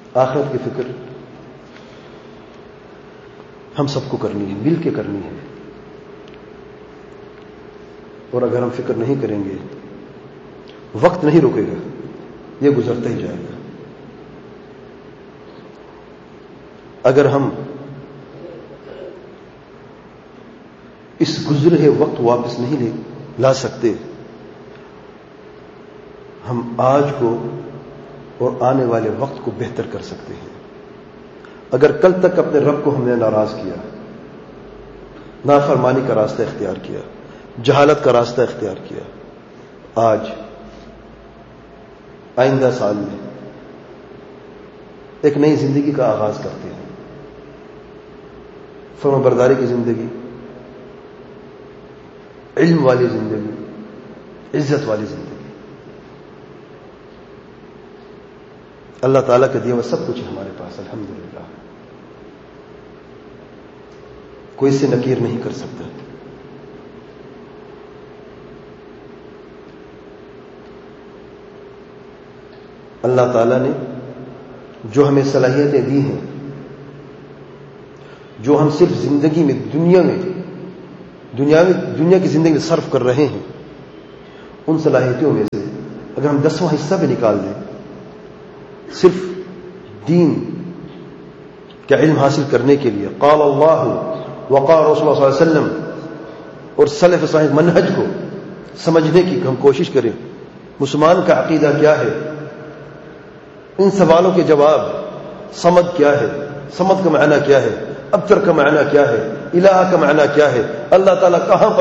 آخرت کی فکر ہم سب کو کرنی ہے، مل کے کرنی ہے، اور اگر ہم فکر نہیں کریں گے وقت نہیں رکے گا، یہ گزرتا ہی جائے گا۔ اگر ہم اس گزرے ہوئے وقت واپس نہیں لا سکتے، ہم آج کو اور آنے والے وقت کو بہتر کر سکتے ہیں۔ اگر کل تک اپنے رب کو ہم نے ناراض کیا، نافرمانی کا راستہ اختیار کیا، جہالت کا راستہ اختیار کیا، آج آئندہ سال میں ایک نئی زندگی کا آغاز کرتے ہیں، فرمان برداری کی زندگی، علم والی زندگی، عزت والی زندگی۔ اللہ تعالیٰ کے دیے ہوئے سب کچھ ہے ہمارے پاس، الحمدللہ، کوئی سے نکیر نہیں کر سکتا۔ اللہ تعالیٰ نے جو ہمیں صلاحیتیں دی ہیں، جو ہم صرف زندگی میں دنیا کی زندگی میں صرف کر رہے ہیں، ان صلاحیتوں میں سے اگر ہم 10واں حصہ بھی نکال دیں، صرف دین کا علم حاصل کرنے کے لیے، قال اللہ وقال رسول اللہ صلی اللہ علیہ وسلم اور سلف صالح منہج کو سمجھنے کی ہم کوشش کریں، مسلمان کا عقیدہ کیا ہے، ان سوالوں کے جواب، صمد کیا ہے، صمد کا معنی کیا ہے، ابتر کا معنی کیا ہے، الہ کا معنی کیا ہے، اللہ تعالیٰ کہاں پر